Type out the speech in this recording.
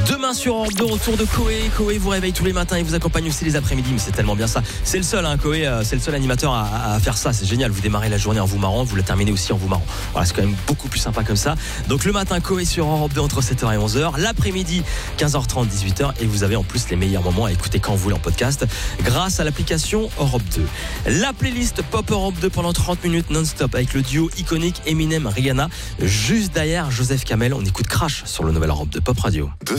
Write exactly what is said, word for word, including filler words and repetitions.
Demain sur Europe deux, retour de Coé. Coé vous réveille tous les matins et vous accompagne aussi les après-midi. Mais c'est tellement bien ça. C'est le seul, hein, Coé, euh, c'est le seul animateur à, à faire ça. C'est génial. Vous démarrez la journée en vous marrant, vous la terminez aussi en vous marrant. Voilà, c'est quand même beaucoup plus sympa comme ça. Donc le matin, Coé sur Europe deux entre sept heures et onze heures. L'après-midi, quinze heures trente, dix-huit heures. Et vous avez en plus les meilleurs moments à écouter quand vous voulez en podcast grâce à l'application Europe deux. La playlist Pop Europe deux pendant trente minutes non-stop avec le duo iconique Eminem Rihanna. Juste derrière Joseph Kamel, on écoute Crash sur le nouvel Europe deux Pop Radio.